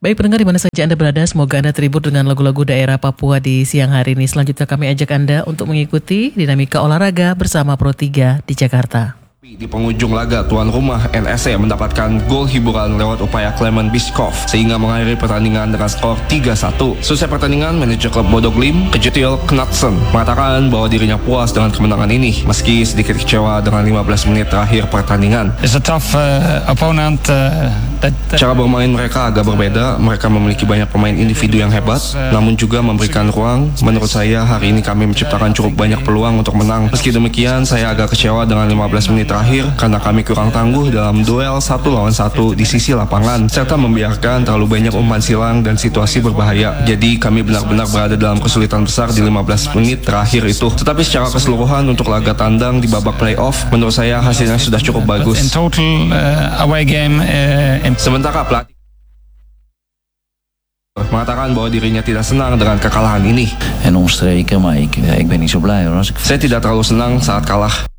Baik pendengar di mana saja Anda berada, semoga Anda terhibur dengan lagu-lagu daerah Papua di siang hari ini. Selanjutnya kami ajak Anda untuk mengikuti dinamika olahraga bersama Pro 3 di Jakarta. Di penghujung laga, tuan rumah NSC mendapatkan gol hiburan lewat upaya Clement Biskov sehingga mengakhiri pertandingan dengan skor 3-1. Selesai pertandingan, manajer klub Bodo Glimt, Kejetil Knudsen, mengatakan bahwa dirinya puas dengan kemenangan ini meski sedikit kecewa dengan 15 menit terakhir pertandingan. It's a tough opponent. Cara bermain mereka agak berbeda. Mereka memiliki banyak pemain individu yang hebat, namun juga memberikan ruang. Menurut saya, hari ini kami menciptakan cukup banyak peluang untuk menang. Meski demikian, saya agak kecewa dengan 15 menit terakhir karena kami kurang tangguh dalam duel 1 lawan 1 di sisi lapangan, serta membiarkan terlalu banyak umpan silang dan situasi berbahaya. Jadi kami benar-benar berada dalam kesulitan besar di 15 menit terakhir itu. Tetapi secara keseluruhan untuk laga tandang di babak playoff, menurut saya hasilnya sudah cukup bagus. In total, away game. Sementara pelatih mengatakan bahwa dirinya tidak senang dengan kekalahan ini. En omstreken, maar ik ben niet zo blij hoor. Saya tidak terlalu senang saat kalah.